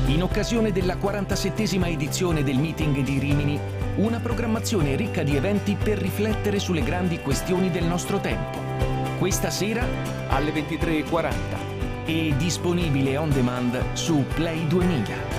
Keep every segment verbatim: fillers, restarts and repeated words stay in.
In occasione della quarantasettesima edizione del Meeting di Rimini, una programmazione ricca di eventi per riflettere sulle grandi questioni del nostro tempo. Questa sera alle ventitré e quaranta e disponibile on demand su Play duemila.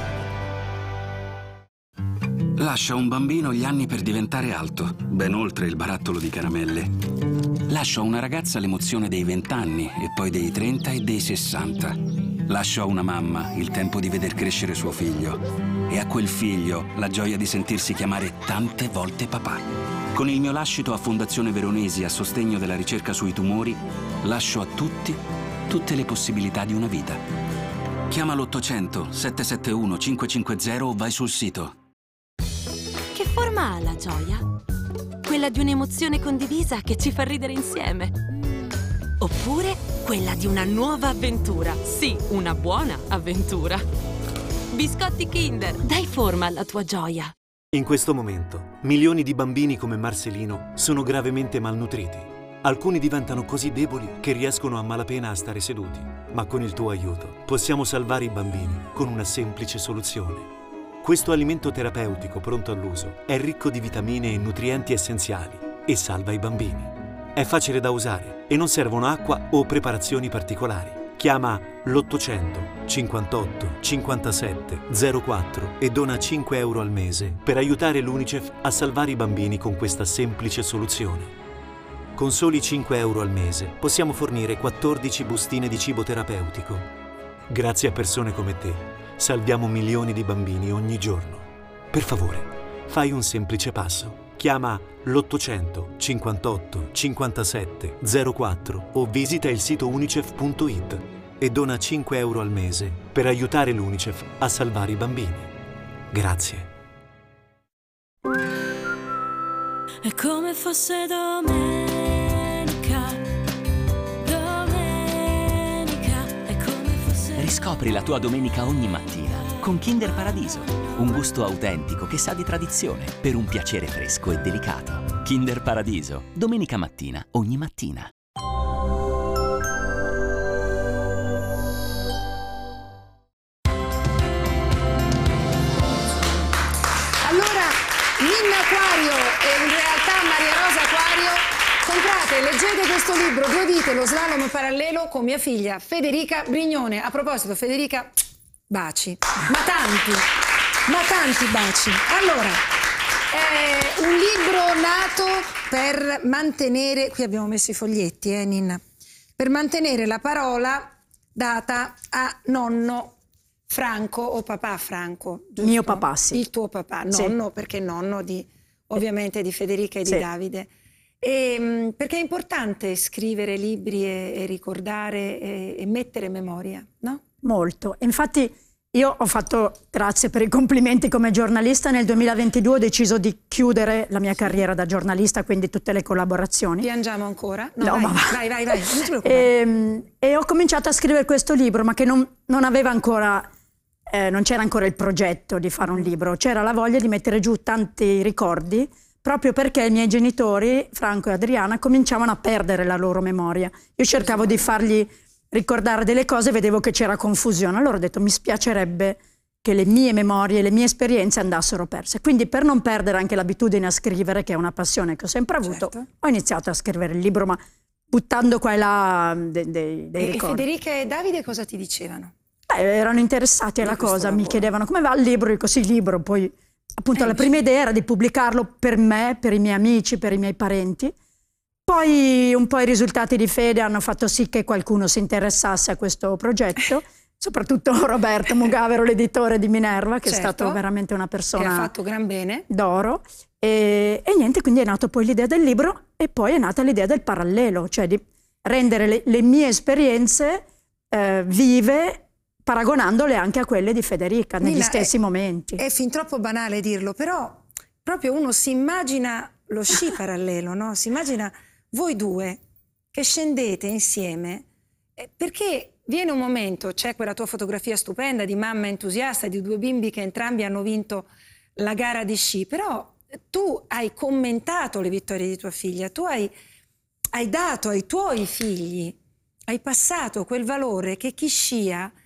Lascia un bambino gli anni per diventare alto, ben oltre il barattolo di caramelle. Lascia a una ragazza l'emozione dei vent'anni e poi dei trenta e dei sessanta. Lascia a una mamma il tempo di veder crescere suo figlio e a quel figlio la gioia di sentirsi chiamare tante volte papà. Con il mio lascito a Fondazione Veronesi a sostegno della ricerca sui tumori, lascio a tutti tutte le possibilità di una vita. Chiama l'ottocento sette sette uno cinque cinque zero o vai sul sito. Che forma ha la gioia? Quella di un'emozione condivisa che ci fa ridere insieme. Oppure quella di una nuova avventura. Sì, una buona avventura. Biscotti Kinder, dai forma alla tua gioia. In questo momento, milioni di bambini come Marcelino sono gravemente malnutriti. Alcuni diventano così deboli che riescono a malapena a stare seduti. Ma con il tuo aiuto possiamo salvare i bambini con una semplice soluzione. Questo alimento terapeutico pronto all'uso è ricco di vitamine e nutrienti essenziali e salva i bambini. È facile da usare e non servono acqua o preparazioni particolari. Chiama l'ottocento cinquantotto cinquantasette zero quattro e dona cinque euro al mese per aiutare l'UNICEF a salvare i bambini con questa semplice soluzione. Con soli cinque euro al mese possiamo fornire quattordici bustine di cibo terapeutico. Grazie a persone come te, salviamo milioni di bambini ogni giorno. Per favore, fai un semplice passo. Chiama l'ottocento cinquantotto cinquantasette zero quattro o visita il sito unicef punto it e dona cinque euro al mese per aiutare l'UNICEF a salvare i bambini. Grazie. È come fosse domenica, domenica, è come fosse... Riscopri la tua domenica ogni mattina con Kinder Paradiso, un gusto autentico che sa di tradizione per un piacere fresco e delicato. Kinder Paradiso, domenica mattina, ogni mattina. Allora, Ninna Aquario e in realtà Maria Rosa Aquario, comprate, leggete questo libro, Due vite, lo slalom parallelo con mia figlia Federica Brignone. A proposito, Federica, baci, ma tanti, ma tanti baci. Allora, è un libro nato per mantenere, qui abbiamo messo i foglietti, eh Ninna, per mantenere la parola data a nonno Franco o papà Franco, giusto? Mio papà, sì. Il tuo papà, nonno, sì. Perché nonno di, ovviamente di Federica e di sì. Davide. E, perché è importante scrivere libri e, e ricordare e, e mettere memoria, no? Molto. Infatti io ho fatto, grazie per i complimenti come giornalista, nel duemilaventidue ho deciso di chiudere la mia carriera da giornalista, quindi tutte le collaborazioni. Piangiamo ancora? No, no vai, ma va. vai, vai, vai, non ti preoccupare. E, e ho cominciato a scrivere questo libro, ma che non, non aveva ancora... Eh, non c'era ancora il progetto di fare un libro, c'era la voglia di mettere giù tanti ricordi, proprio perché i miei genitori, Franco e Adriana, cominciavano a perdere la loro memoria. Io cercavo di fargli ricordare delle cose e vedevo che c'era confusione. Allora ho detto, mi spiacerebbe che le mie memorie, le mie esperienze andassero perse. Quindi per non perdere anche l'abitudine a scrivere, che è una passione che ho sempre avuto, certo. Ho iniziato a scrivere il libro, ma buttando qua e là dei, dei, dei e, ricordi. E Federica e Davide cosa ti dicevano? Beh, erano interessati alla cosa, lavoro. Mi chiedevano come va il libro, dico sì, il libro, poi appunto eh, la prima idea era di pubblicarlo per me, per i miei amici, per i miei parenti, poi un po' i risultati di Fede hanno fatto sì che qualcuno si interessasse a questo progetto, soprattutto Roberto Mugavero, l'editore di Minerva, che certo, è stato veramente una persona che ha fatto gran bene d'oro, e, e niente, quindi è nato poi l'idea del libro e poi è nata l'idea del parallelo, cioè di rendere le, le mie esperienze eh, vive, paragonandole anche a quelle di Federica negli Nina, stessi è, momenti. È fin troppo banale dirlo, però proprio uno si immagina lo sci parallelo, no? Si immagina voi due che scendete insieme, eh, perché viene un momento, c'è quella tua fotografia stupenda di mamma entusiasta, di due bimbi che entrambi hanno vinto la gara di sci, però tu hai commentato le vittorie di tua figlia, tu hai, hai dato ai tuoi figli, hai passato quel valore che chi scia